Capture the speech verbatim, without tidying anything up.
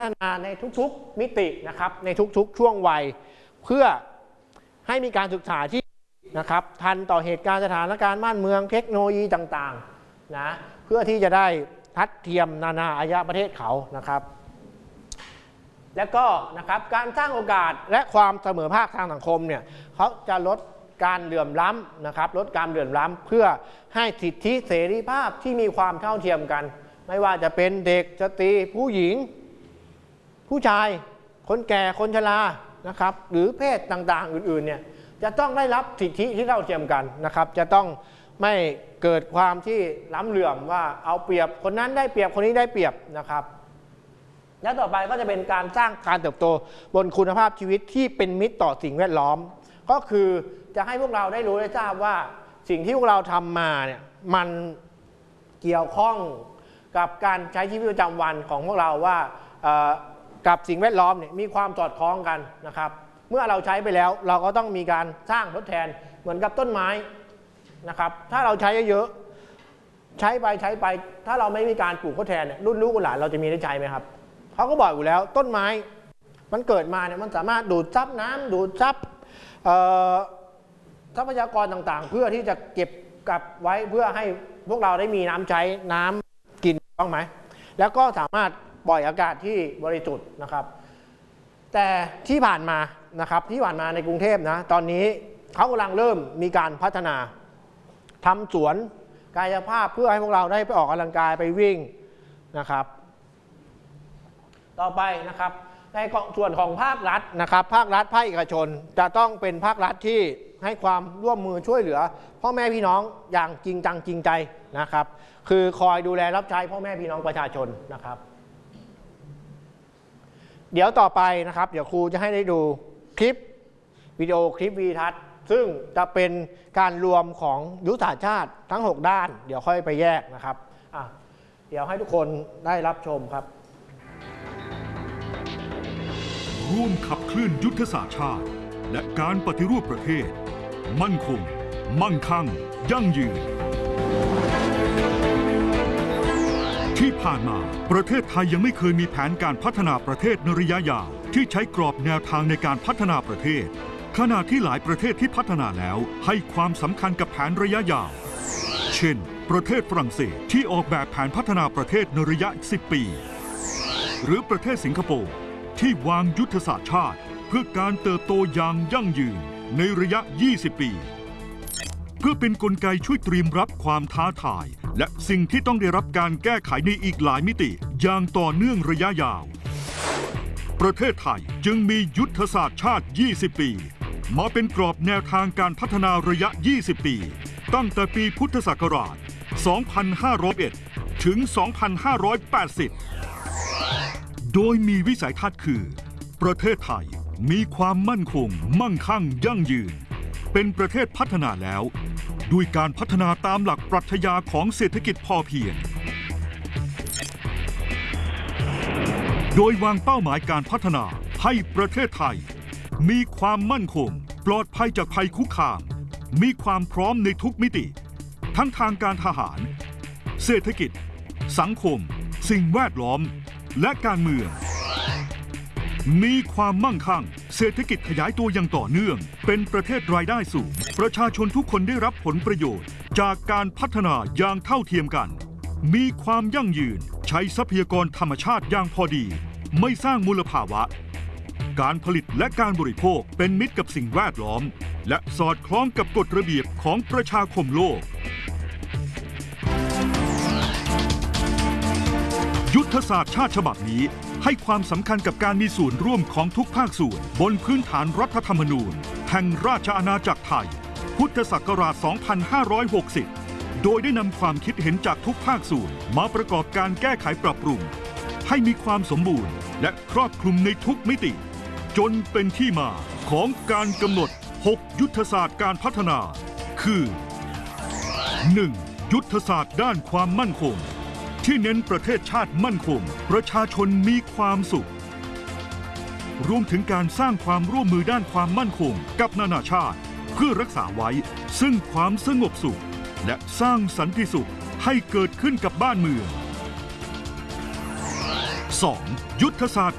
ฒนาในทุกๆมิตินะครับในทุกๆช่วงวัยเพื่อให้มีการศึกษาที่นะครับทันต่อเหตุการณ์สถานการณ์บ้านเมืองเทคโนโลยีต่างๆนะเพื่อที่จะได้ทัดเทียมนานาอารยประเทศเขานะครับและก็นะครับการสร้างโอกาสและความเสมอภาคทางสังคมเนี่ยเขาจะลดการเหลื่อมล้ำนะครับลดการเหลื่อมล้ำเพื่อให้สิทธิเสรีภาพที่มีความเท่าเทียมกันไม่ว่าจะเป็นเด็กสตรีผู้หญิงผู้ชายคนแก่คนชรานะครับหรือเพศต่างๆอื่นๆเนี่ยจะต้องได้รับสิทธิที่เท่าเทียมกันนะครับจะต้องไม่เกิดความที่ล้ำเหลื่อมว่าเอาเปรียบคนนั้นได้เปรียบคนนี้ได้เปรียบนะครับและต่อไปก็จะเป็นการสร้างการเติบโตบนคุณภาพชีวิตที่เป็นมิตรต่อสิ่งแวดล้อมก็คือจะให้พวกเราได้รู้ได้ทราบว่าสิ่งที่พวกเราทำมาเนี่ยมันเกี่ยวข้องกับการใช้ชีวิตประจำวันของพวกเราว่ากับสิ่งแวดล้อมเนี่ยมีความสอดคล้องกันนะครับเมื่อเราใช้ไปแล้วเราก็ต้องมีการสร้างทดแทนเหมือนกับต้นไม้นะครับถ้าเราใช้เยอะใช้ไปใช้ไปถ้าเราไม่มีการปลูกทดแทนเนี่ยรุ่นลูกหลานเราจะมีได้ใช้ไหมครับเขาก็บอกอยู่แล้วต้นไม้มันเกิดมาเนี่ยมันสามารถดูดซับน้ำดูดซับทรัพยากรต่างๆเพื่อที่จะเก็บกลับไว้เพื่อให้พวกเราได้มีน้ำใช้น้ำกินต้องไหมแล้วก็สามารถปล่อยอากาศที่บริสุทธิ์นะครับแต่ที่ผ่านมานะครับที่ผ่านมาในกรุงเทพนะตอนนี้เขากำลังเริ่มมีการพัฒนาทำสวนกายภาพเพื่อให้พวกเราได้ไปออกกำลังกายไปวิ่งนะครับต่อไปนะครับในส่วนของภาครัฐนะครับภาครัฐภาคเอกชนจะต้องเป็นภาครัฐที่ให้ความร่วมมือช่วยเหลือพ่อแม่พี่น้องอย่างจริงจังจริงใจนะครับคือคอยดูแลรับใช้พ่อแม่พี่น้องประชาชนนะครับเดี๋ยวต่อไปนะครับเดี๋ยวครูจะให้ได้ดูคลิปวิดีโอคลิปวีทัศน์ซึ่งจะเป็นการรวมของยุทธศาสตร์ชาติทั้งหกด้านเดี๋ยวค่อยไปแยกนะครับอ่ะเดี๋ยวให้ทุกคนได้รับชมครับร่วมขับเคลื่อนยุทธศาสตร์ชาติและการปฏิรูปประเทศมั่นคงมั่งคั่งยั่งยืนที่ผ่านมาประเทศไทยยังไม่เคยมีแผนการพัฒนาประเทศในระยะยาวที่ใช้กรอบแนวทางในการพัฒนาประเทศขณะที่หลายประเทศที่พัฒนาแล้วให้ความสำคัญกับแผนระยะยาวเช่นประเทศฝรั่งเศสที่ออกแบบแผนพัฒนาประเทศในระยะสิบปีหรือประเทศสิงคโปร์ที่วางยุทธศาสตร์ชาติเพื่อการเติบโตอย่างยั่งยืนในระยะยี่สิบปีเพื่อเป็นกลไกช่วยเตรียมรับความท้าทายและสิ่งที่ต้องได้รับการแก้ไขในอีกหลายมิติอย่างต่อเนื่องระยะยาวประเทศไทยจึงมียุทธศาสตร์ชาติยี่สิบปีมาเป็นกรอบแนวทางการพัฒนาระยะยี่สิบปีตั้งแต่ปีพุทธศักราชสองพันห้าร้อยเอ็ดถึงสองพันห้าร้อยแปดสิบโดยมีวิสัยทัศน์คือประเทศไทยมีความมั่นคงมั่งคั่งยั่งยืนเป็นประเทศพัฒนาแล้วด้วยการพัฒนาตามหลักปรัชญาของเศรษฐกิจพอเพียงโดยวางเป้าหมายการพัฒนาให้ประเทศไทยมีความมั่นคงปลอดภัยจากภัยคุกคามมีความพร้อมในทุกมิติทั้งทางการทหารเศรษฐกิจสังคมสิ่งแวดล้อมและการเมืองมีความมั่งคั่งเศรษฐกิจขยายตัวอย่างต่อเนื่องเป็นประเทศรายได้สูงประชาชนทุกคนได้รับผลประโยชน์จากการพัฒนาอย่างเท่าเทียมกันมีความยั่งยืนใช้ทรัพยากรธรรมชาติอย่างพอดีไม่สร้างมลภาวะการผลิตและการบริโภคเป็นมิตรกับสิ่งแวดล้อมและสอดคล้องกับกฎระเบียบของประชาคมโลกยุทธศาสตร์ชาติฉบับนี้ให้ความสำคัญกับการมีส่วนร่วมของทุกภาคส่วนบนพื้นฐานรัฐธรรมนูญแห่งราชอาณาจักรไทยพุทธศักราช สองพันห้าร้อยหกสิบ โดยได้นำความคิดเห็นจากทุกภาคส่วนมาประกอบการแก้ไขปรับปรุงให้มีความสมบูรณ์และครอบคลุมในทุกมิติจนเป็นที่มาของการกำหนดหกยุทธศาสตร์การพัฒนาคือ หนึ่ง ยุทธศาสตร์ด้านความมั่นคงที่เน้นประเทศชาติมั่นคงประชาชนมีความสุขรวมถึงการสร้างความร่วมมือด้านความมั่นคงกับนานาชาติเพื่อรักษาไว้ซึ่งความสงบสุขและสร้างสันติสุขให้เกิดขึ้นกับบ้านเมือง สอง ยุทธศาสตร์